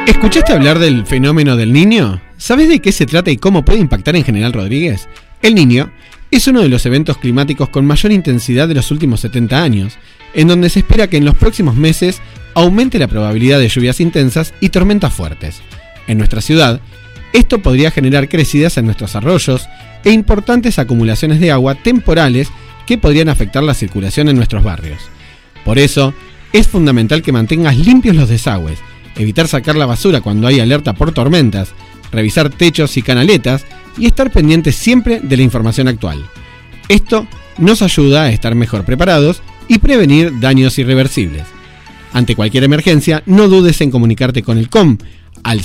¿Escuchaste hablar del fenómeno del Niño? ¿Sabes de qué se trata y cómo puede impactar en General Rodríguez? El Niño es uno de los eventos climáticos con mayor intensidad de los últimos 70 años, en donde se espera que en los próximos meses aumente la probabilidad de lluvias intensas y tormentas fuertes. En nuestra ciudad, esto podría generar crecidas en nuestros arroyos e importantes acumulaciones de agua temporales que podrían afectar la circulación en nuestros barrios. Por eso, es fundamental que mantengas limpios los desagües, evitar sacar la basura cuando hay alerta por tormentas, revisar techos y canaletas y estar pendientes siempre de la información actual. Esto nos ayuda a estar mejor preparados y prevenir daños irreversibles. Ante cualquier emergencia, no dudes en comunicarte con el COM al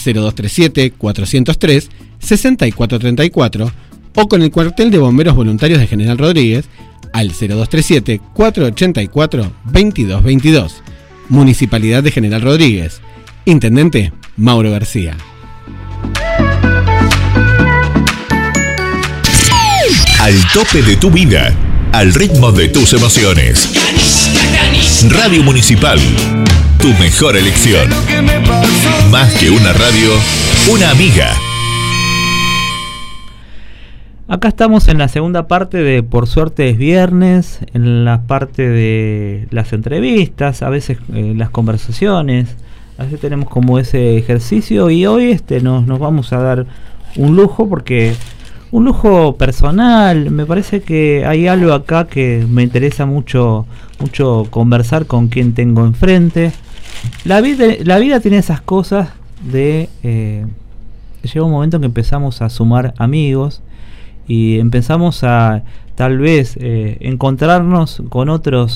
0237-403-6434 o con el cuartel de bomberos voluntarios de General Rodríguez al 0237-484-2222. Municipalidad de General Rodríguez. Intendente Mauro García. Al tope de tu vida, al ritmo de tus emociones. Radio Municipal, tu mejor elección. Más que una radio, una amiga. Acá estamos en la segunda parte de Por Suerte es Viernes, en la parte de las entrevistas, a veces las conversaciones, a veces tenemos como ese ejercicio y hoy nos vamos a dar un lujo porque un lujo personal. Me parece que hay algo acá que me interesa mucho conversar con quien tengo enfrente. La vida tiene esas cosas de llega un momento en que empezamos a sumar amigos y empezamos a tal vez encontrarnos con otros